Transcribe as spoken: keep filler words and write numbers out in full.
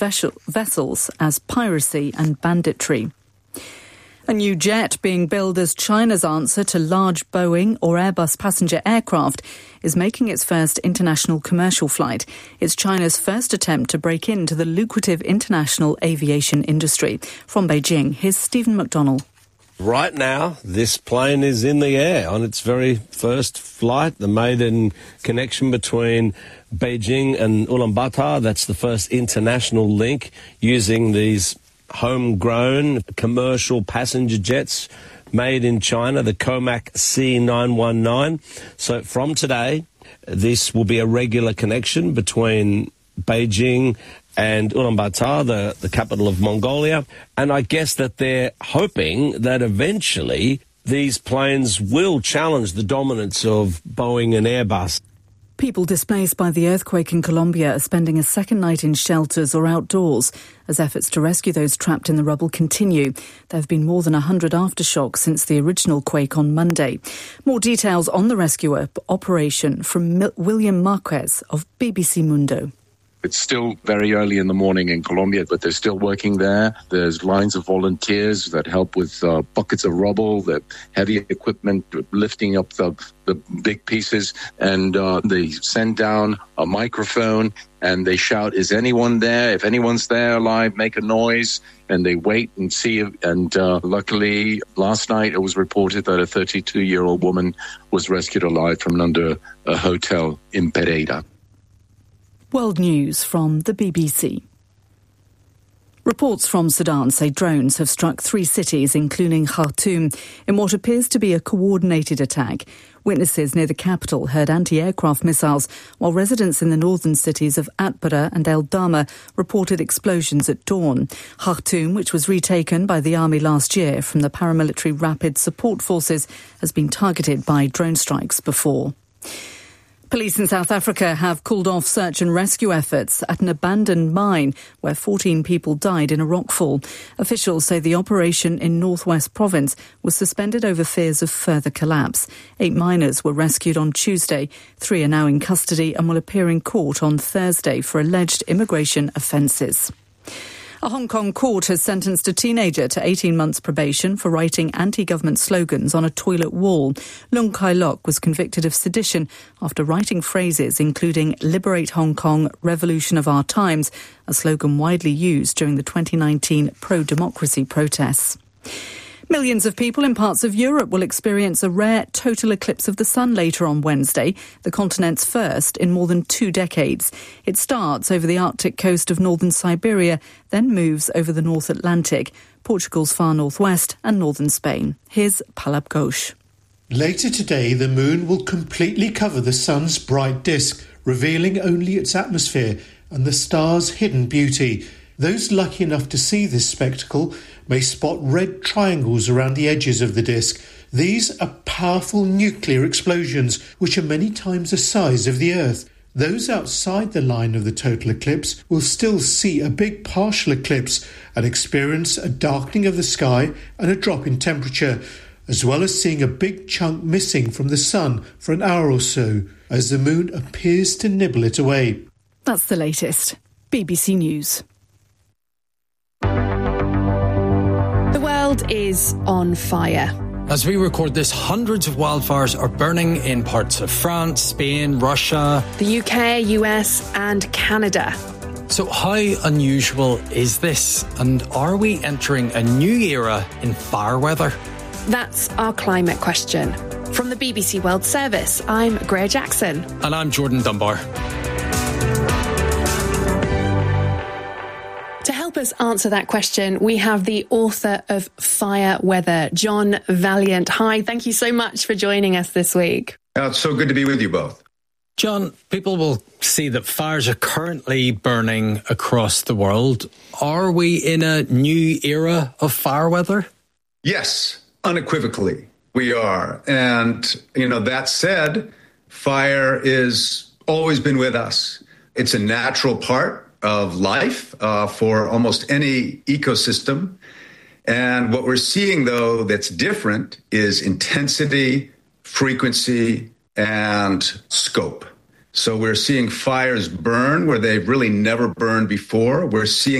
vessels as piracy and banditry. A new jet being billed as China's answer to large Boeing or Airbus passenger aircraft is making its first international commercial flight. It's China's first attempt to break into the lucrative international aviation industry. From Beijing, here's Stephen McDonnell. Right now, this plane is in the air on its very first flight, the maiden connection between Beijing and Ulaanbaatar. That's the first international link using these homegrown commercial passenger jets made in China, the Comac C nine one nine. So from today, this will be a regular connection between Beijing and Ulaanbaatar, the, the capital of Mongolia. And I guess that they're hoping that eventually these planes will challenge the dominance of Boeing and Airbus. People displaced by the earthquake in Colombia are spending a second night in shelters or outdoors as efforts to rescue those trapped in the rubble continue. There have been more than one hundred aftershocks since the original quake on Monday. More details on the rescue operation from Mil- William Marquez of B B C Mundo. It's still very early in the morning in Colombia, but they're still working there. There's lines of volunteers that help with uh, buckets of rubble, the heavy equipment, lifting up the, the big pieces. And uh, they send down a microphone and they shout, "Is anyone there? If anyone's there alive, make a noise." And they wait and see. And uh, luckily, last night it was reported that a thirty-two-year-old woman was rescued alive from under a hotel in Pereira. World News from the B B C. Reports from Sudan say drones have struck three cities, including Khartoum, in what appears to be a coordinated attack. Witnesses near the capital heard anti-aircraft missiles, while residents in the northern cities of Atbara and El Dama reported explosions at dawn. Khartoum, which was retaken by the army last year from the paramilitary Rapid Support Forces, has been targeted by drone strikes before. Police in South Africa have called off search and rescue efforts at an abandoned mine where fourteen people died in a rockfall. Officials say the operation in Northwest Province was suspended over fears of further collapse. Eight miners were rescued on Tuesday. Three are now in custody and will appear in court on Thursday for alleged immigration offences. A Hong Kong court has sentenced a teenager to eighteen months probation for writing anti-government slogans on a toilet wall. Lung Kai Lok was convicted of sedition after writing phrases including "Liberate Hong Kong, Revolution of Our Times," a slogan widely used during the twenty nineteen pro-democracy protests. Millions of people in parts of Europe will experience a rare total eclipse of the sun later on Wednesday, the continent's first in more than two decades. It starts over the Arctic coast of northern Siberia, then moves over the North Atlantic, Portugal's far northwest and northern Spain. Here's Palab Ghosh. Later today, the moon will completely cover the sun's bright disk, revealing only its atmosphere and the star's hidden beauty. Those lucky enough to see this spectacle may spot red triangles around the edges of the disk. These are powerful nuclear explosions, which are many times the size of the Earth. Those outside the line of the total eclipse will still see a big partial eclipse and experience a darkening of the sky and a drop in temperature, as well as seeing a big chunk missing from the sun for an hour or so, as the moon appears to nibble it away. That's the latest. B B C News. The world is on fire. As we record this, hundreds of wildfires are burning in parts of France, Spain, Russia, the U K, U S and Canada. So how unusual is this? And are we entering a new era in fire weather? That's our climate question. From the B B C World Service, I'm Greer Jackson. And I'm Jordan Dunbar. To help us answer that question, we have the author of Fire Weather, John Vaillant. Hi, thank you so much for joining us this week. Oh, it's so good to be with you both. John, people will see that fires are currently burning across the world. Are we in a new era of fire weather? Yes, unequivocally, we are. And, you know, that said, fire is always been with us. It's a natural part of life uh, for almost any ecosystem. And what we're seeing, though, that's different is intensity, frequency, and scope. So we're seeing fires burn where they've really never burned before. We're seeing